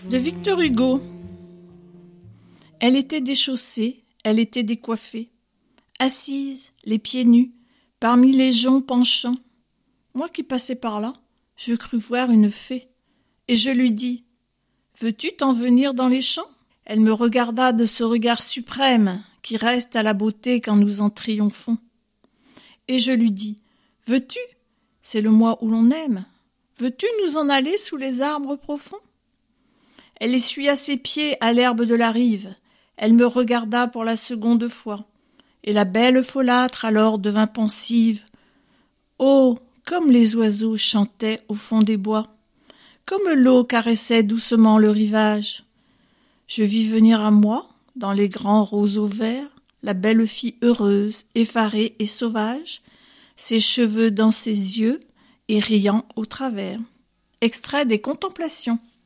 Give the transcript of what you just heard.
De Victor Hugo. Elle était déchaussée, elle était décoiffée, assise, les pieds nus, parmi les joncs penchants. Moi qui passais par là, je crus voir une fée, et je lui dis « Veux-tu t'en venir dans les champs ?» Elle me regarda de ce regard suprême qui reste à la beauté quand nous en triomphons. Et je lui dis « Veux-tu, c'est le mois où l'on aime, veux-tu nous en aller sous les arbres profonds ?» Elle essuya ses pieds à l'herbe de la rive, elle me regarda pour la seconde fois, et la belle folâtre alors devint pensive. Oh, comme les oiseaux chantaient au fond des bois, comme l'eau caressait doucement le rivage. Je vis venir à moi, dans les grands roseaux verts, la belle fille heureuse, effarée et sauvage, ses cheveux dans ses yeux et riant au travers. Extrait des Contemplations.